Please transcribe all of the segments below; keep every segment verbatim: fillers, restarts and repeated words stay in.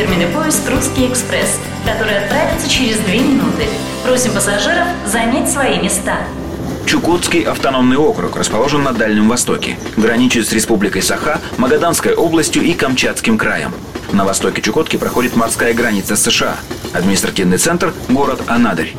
фирменный поезд «Русский экспресс», который отправится через две минуты. Просим пассажиров занять свои места. Чукотский автономный округ расположен на Дальнем Востоке. Граничит с Республикой Саха, Магаданской областью и Камчатским краем. На востоке Чукотки проходит морская граница с США. Административный центр – город Анадырь.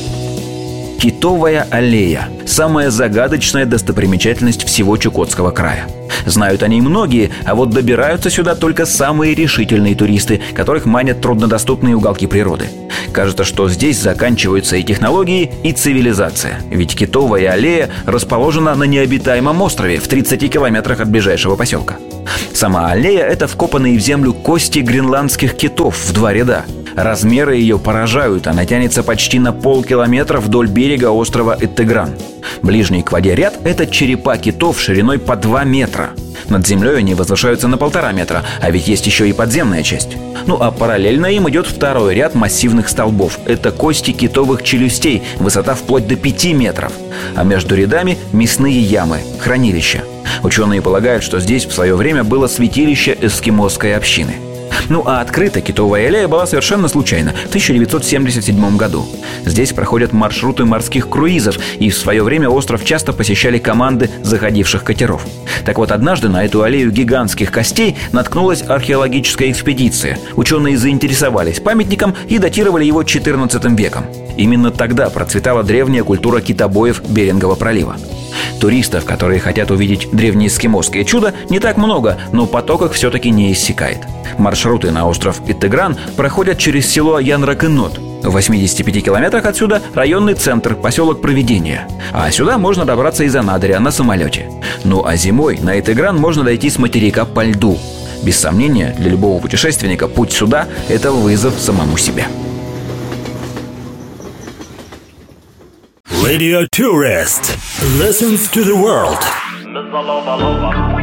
Китовая аллея – самая загадочная достопримечательность всего Чукотского края. Знают о ней многие, а вот добираются сюда только самые решительные туристы, которых манят труднодоступные уголки природы. Кажется, что здесь заканчиваются и технологии, и цивилизация. Ведь Китовая аллея расположена на необитаемом острове в тридцати километрах от ближайшего поселка. Сама аллея – это вкопанные в землю кости гренландских китов в два ряда. Размеры ее поражают, она тянется почти на полкилометра вдоль берега острова Иттыгран. Ближний к воде ряд – это черепа китов шириной по два метра. Над землей они возвышаются на полтора метра, а ведь есть еще и подземная часть. Ну а параллельно им идет второй ряд массивных столбов. Это кости китовых челюстей, высота вплоть до пяти метров. А между рядами мясные ямы, хранилища. Ученые полагают, что здесь в свое время было святилище эскимосской общины. Ну а открыта Китовая аллея была совершенно случайно, в тысяча девятьсот семьдесят седьмом году. Здесь проходят маршруты морских круизов, и в свое время остров часто посещали команды заходивших катеров. Так вот, однажды на эту аллею гигантских костей наткнулась археологическая экспедиция. Ученые заинтересовались памятником и датировали его четырнадцатым веком. Именно тогда процветала древняя культура китобоев Берингова пролива. Туристов, которые хотят увидеть древнеэскимосское чудо, не так много, но поток их все-таки не иссякает. Маршруты на остров Иттыгран проходят через село Янракынот. В восьмидесяти пяти километрах отсюда районный центр, поселок Провидения. А сюда можно добраться из Анадыря на самолете. Ну а зимой на Иттыгран можно дойти с материка по льду. Без сомнения, для любого путешественника путь сюда – это вызов самому себе. Radio Tourist listens to the world.